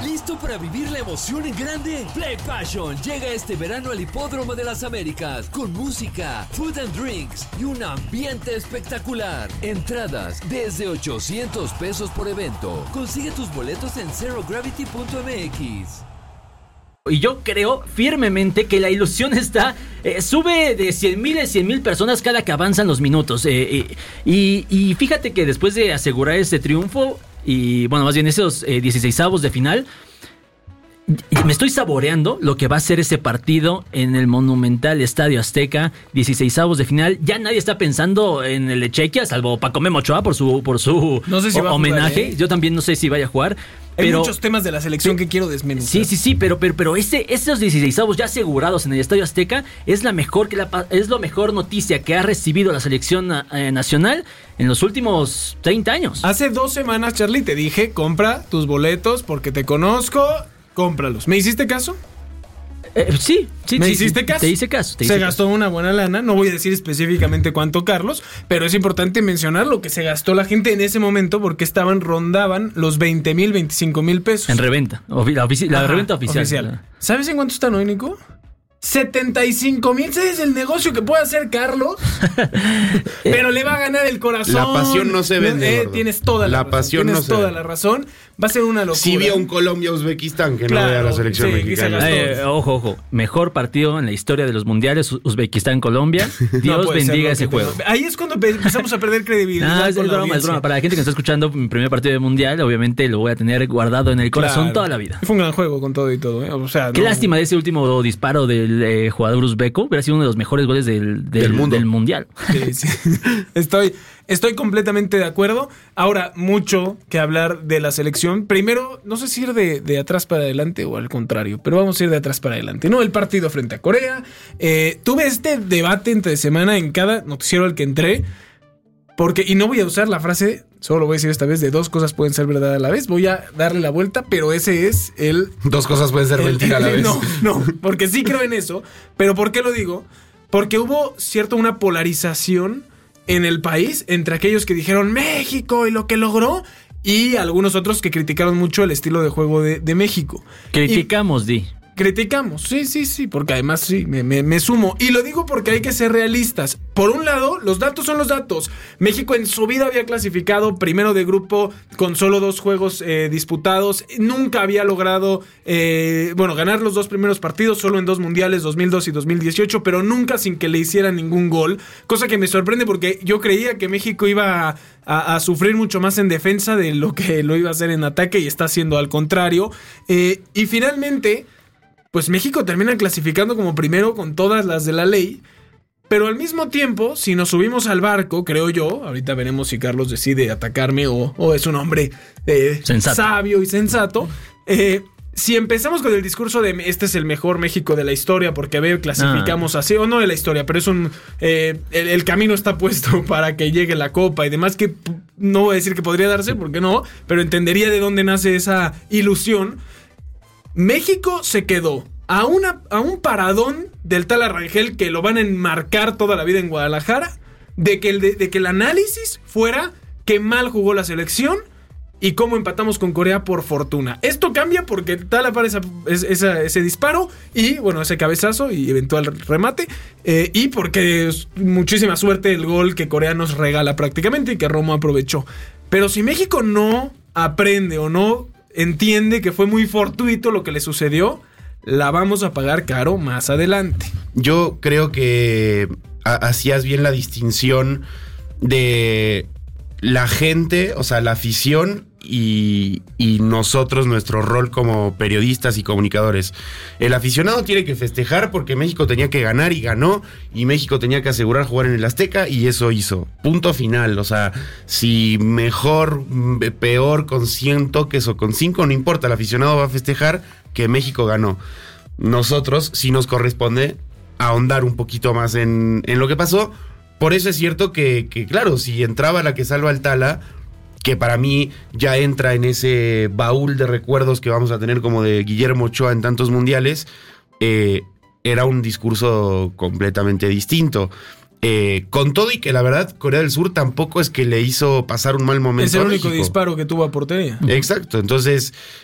¿Listo para vivir la emoción en grande? Play Passion llega este verano al Hipódromo de las Américas con música, food and drinks y un ambiente espectacular. Entradas desde $800 por evento. Consigue tus boletos en zerogravity.mx. Y yo creo firmemente que la ilusión está... sube de 100,000 a 100,000 personas cada que avanzan los minutos. Y fíjate que después de asegurar este triunfo, y bueno, más bien esos 16avos de final, me estoy saboreando lo que va a ser ese partido en el monumental Estadio Azteca, 16avos de final. Ya nadie está pensando en el Echequia, salvo Paco Memo Ochoa por su no sé si va homenaje. A jugar, Yo también no sé si vaya a jugar. Hay muchos temas de la selección que quiero desmenuzar. Sí, pero esos 16avos ya asegurados en el Estadio Azteca es la mejor noticia que ha recibido la selección nacional en los últimos 30 años. Hace 2 semanas, Charlie, te dije, compra tus boletos porque te conozco, cómpralos. ¿Me hiciste caso? Sí. ¿Me hiciste caso? Te hice caso. Se gastó una buena lana. No voy a decir específicamente cuánto, Carlos, pero es importante mencionar lo que se gastó la gente en ese momento porque rondaban los 20,000, 25,000 pesos. En reventa. La reventa oficial. ¿Sabes en cuánto están hoy, Nico? 75,000. ¿Sabes el negocio que puede hacer Carlos? Pero le va a ganar el corazón. La pasión no se vende. Tienes toda la razón. Pasión tienes toda la razón. Va a ser una locura. Si vio un Colombia-Uzbekistán que claro, no vea la selección mexicana. Ojo. Mejor partido en la historia de los mundiales, Uzbekistán-Colombia. Dios bendiga ese juego. Ahí es cuando empezamos a perder credibilidad. Es broma. Para la gente que está escuchando mi primer partido de mundial, obviamente lo voy a tener guardado en el corazón toda la vida. Fue un gran juego con todo y todo. O sea, qué lástima de ese último disparo del jugador uzbeco. Hubiera sido uno de los mejores goles del mundial. Sí. Estoy completamente de acuerdo. Ahora, mucho que hablar de la selección. Primero, no sé si ir de atrás para adelante o al contrario, pero vamos a ir de atrás para adelante. No, el partido frente a Corea. Tuve este debate entre semana en cada noticiero al que entré. Y no voy a usar la frase, solo lo voy a decir esta vez, de 2 cosas pueden ser verdad a la vez. Voy a darle la vuelta, pero ese es el... 2 cosas pueden ser mentira a la vez. No, porque sí creo en eso. Pero ¿por qué lo digo? Porque hubo una polarización en el país entre aquellos que dijeron México y lo que logró y algunos otros que criticaron mucho el estilo de juego de México. Criticamos, Criticamos, sí, porque además sí, me sumo. Y lo digo porque hay que ser realistas. Por un lado, los datos son los datos. México en su vida había clasificado primero de grupo con solo 2 juegos disputados. Nunca había logrado, ganar los 2 primeros partidos, solo en 2 mundiales, 2002 y 2018, pero nunca sin que le hicieran ningún gol. Cosa que me sorprende porque yo creía que México iba a sufrir mucho más en defensa de lo que lo iba a hacer en ataque y está haciendo al contrario. Y finalmente... pues México termina clasificando como primero con todas las de la ley, pero al mismo tiempo, si nos subimos al barco, creo yo, ahorita veremos si Carlos decide atacarme o es un hombre sabio y sensato, si empezamos con el discurso de este es el mejor México de la historia porque clasificamos así, o no de la historia, pero es el camino está puesto para que llegue la copa y demás, que no voy a decir que podría darse, porque no, pero entendería de dónde nace esa ilusión. México se quedó a un paradón del tal Arrangel que lo van a enmarcar toda la vida en Guadalajara, de que el análisis fuera que mal jugó la selección y cómo empatamos con Corea por fortuna. Esto cambia porque tal aparece ese disparo y, ese cabezazo y eventual remate, y porque es muchísima suerte el gol que Corea nos regala prácticamente y que Romo aprovechó. Pero si México no aprende o no entiende que fue muy fortuito lo que le sucedió, la vamos a pagar caro más adelante. Yo creo que hacías bien la distinción de la gente, o sea, la afición y nosotros, nuestro rol como periodistas y comunicadores. El aficionado tiene que festejar porque México tenía que ganar y ganó, y México tenía que asegurar jugar en el Azteca y eso hizo. Punto final. O sea, si mejor, peor, con 100 toques o con 5, no importa, el aficionado va a festejar que México ganó. Nosotros sí nos corresponde ahondar un poquito más en lo que pasó. Por eso es cierto que claro, si entraba la que salva al Tala, que para mí ya entra en ese baúl de recuerdos que vamos a tener como de Guillermo Ochoa en tantos mundiales, era un discurso completamente distinto. Con todo y que la verdad Corea del Sur tampoco es que le hizo pasar un mal momento. Es el único disparo que tuvo a portería. Exacto, entonces